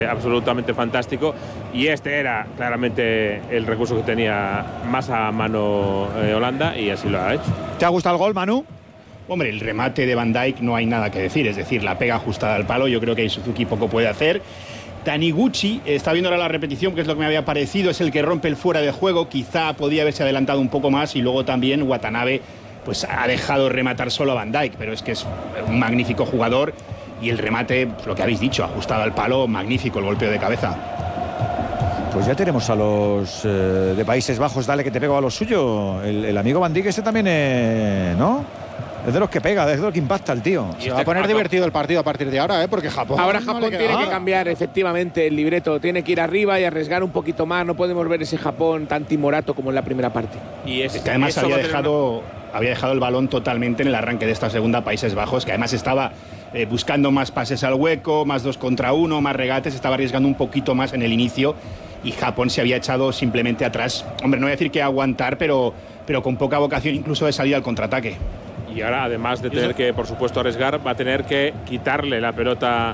Absolutamente fantástico, y este era claramente el recurso que tenía más a mano Holanda, y así lo ha hecho. ¿Te ha gustado el gol, Manu? Hombre, el remate de Van Dijk no hay nada que decir, es decir, la pega ajustada al palo, yo creo que Suzuki poco puede hacer. Taniguchi, está viendo ahora la repetición, que es lo que me había parecido, es el que rompe el fuera de juego, quizá podía haberse adelantado un poco más, y luego también Watanabe pues ha dejado rematar solo a Van Dijk, pero es que es un magnífico jugador, y el remate, pues lo que habéis dicho, ajustado al palo, magnífico el golpeo de cabeza. Pues ya tenemos a los de Países Bajos, dale que te pego a lo suyo. El amigo Van Dijk este también, ¿no? Es de los que pega, es de los que impacta el tío. Se va a poner divertido el partido a partir de ahora, porque Japón... Ahora Japón tiene que cambiar efectivamente el libreto, tiene que ir arriba y arriesgar un poquito más, no podemos ver ese Japón tan timorato como en la primera parte. Y es que además había dejado el balón totalmente en el arranque de esta segunda Países Bajos, que además estaba buscando más pases al hueco, más 2 contra 1, más regates, estaba arriesgando un poquito más en el inicio, y Japón se había echado simplemente atrás. Hombre, no voy a decir que aguantar, pero con poca vocación incluso de salir al contraataque. Y ahora, además de tener que, por supuesto, arriesgar, va a tener que quitarle la pelota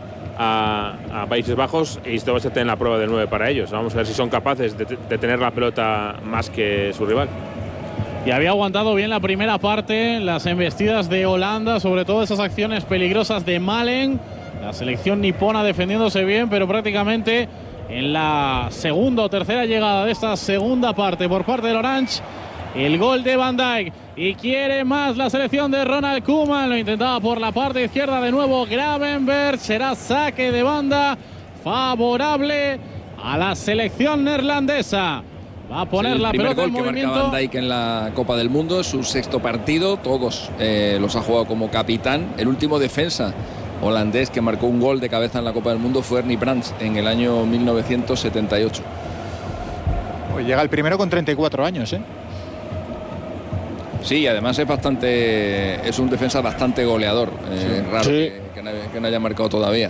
a Países Bajos, y esto va a ser la prueba del 9 para ellos. Vamos a ver si son capaces de tener la pelota más que su rival. Y había aguantado bien la primera parte, las embestidas de Holanda, sobre todo esas acciones peligrosas de Malen. La selección nipona defendiéndose bien, pero prácticamente en la segunda o tercera llegada de esta segunda parte por parte del Orange, el gol de Van Dijk. Y quiere más la selección de Ronald Koeman. Lo intentaba por la parte izquierda de nuevo Gravenberch. Será saque de banda favorable a la selección neerlandesa. Va a poner la pelota en movimiento. El primer gol que marca Van Dijk en la Copa del Mundo, su 6º partido, todos los ha jugado como capitán. El último defensa holandés que marcó un gol de cabeza en la Copa del Mundo fue Ernie Brands en el año 1978. Pues llega el primero con 34 años, ¿eh? Sí, además es un defensa bastante goleador. Raro que no haya marcado todavía.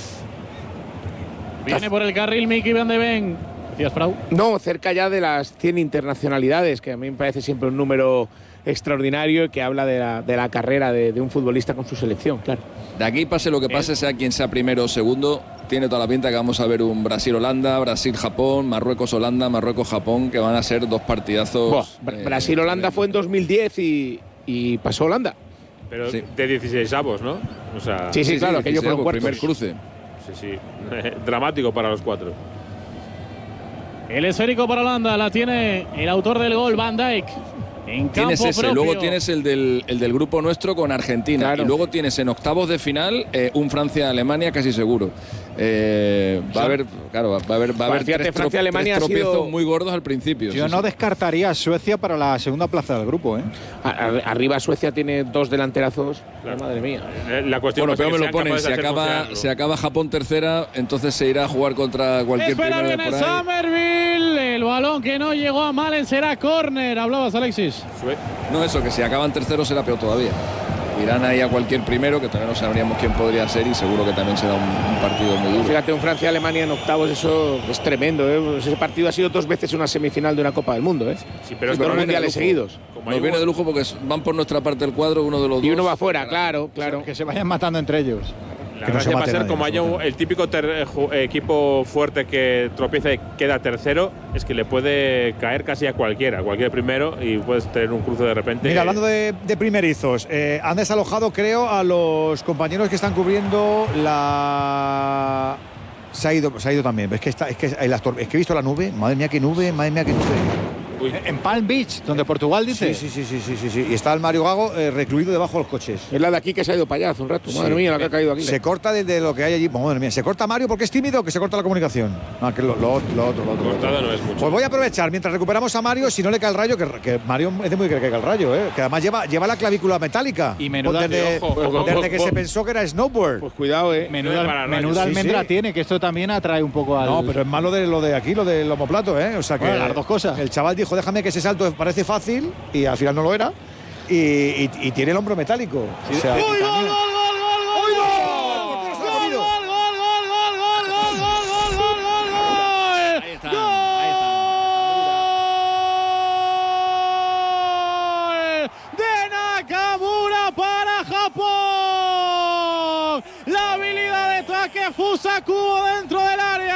Viene por el carril Mickey Van de Ven. ¿Decías, Frau? No, cerca ya de las 100 internacionalidades, que a mí me parece siempre un número extraordinario y que habla de la carrera de un futbolista con su selección, claro. De aquí, pase lo que pase, sea quien sea primero o segundo, tiene toda la pinta que vamos a ver un Brasil-Holanda, Brasil-Japón, Marruecos-Holanda, Marruecos-Japón, que van a ser dos partidazos. Brasil-Holanda fue en 2010 y pasó Holanda. Pero sí, de 16avos, ¿no? O sea, sí, claro, que ellos fueron cuartos. Primer cruce. Sí. Dramático para los 4. El esférico para Holanda la tiene el autor del gol, Van Dijk. Tienes ese, propio. Luego tienes el del grupo nuestro con Argentina, claro. Y luego tienes en octavos de final un Francia-Alemania casi seguro. Va a haber tres tropiezos muy gordos al principio. Yo no descartaría a Suecia para la segunda plaza del grupo, ¿eh? Arriba Suecia tiene 2 delanterazos. Claro. Madre mía. La cuestión es que me lo ponen. Si acaba Japón tercera, entonces se irá a jugar contra cualquier primero por ahí. Somerville, el balón que no llegó a Malen será córner. Hablabas, Alexis. No, eso, que si acaban terceros será peor todavía. Irán ahí a cualquier primero, que todavía no sabríamos quién podría ser, y seguro que también será un partido muy duro. Fíjate, un Francia-Alemania en octavos, eso es tremendo, ¿eh? Ese partido ha sido 2 veces una semifinal de una Copa del Mundo, ¿eh? Sí, pero es 2 mundiales seguidos. Nos viene de lujo porque van por nuestra parte del cuadro, uno de los dos. Y uno va afuera, claro. Que se vayan matando entre ellos. La gracia va a ser como haya el típico equipo fuerte que tropieza y queda tercero, es que le puede caer casi a cualquier primero, y puedes tener un cruce de repente. Mira, hablando de primerizos, han desalojado, creo, a los compañeros que están cubriendo la... Se ha ido también. Es que he visto la nube. Madre mía, qué nube. Uy. En Palm Beach, donde Portugal dice. Sí. Y está el Mario Gago recluido debajo de los coches. Es la de aquí que se ha ido para allá hace un rato. Madre mía, la que ha caído aquí. Se corta desde lo que hay allí. Madre mía, ¿se corta Mario porque es tímido o que se corta la comunicación? No, que lo otro. Cortada no es mucho. Pues voy a aprovechar mientras recuperamos a Mario, si no le cae el rayo, que Mario es de muy que caiga el rayo, que además lleva la clavícula metálica. Y menuda desde que se pensó que era snowboard. Pues cuidado, menuda almendra tiene, que esto también atrae un poco al... No, pero es malo lo de aquí, lo del omoplato, O sea que las dos cosas. El chaval dijo, déjame que ese salto parece fácil, y al final no lo era, y tiene el hombro metálico. Sí. O sea, Fusa Kubo dentro del área.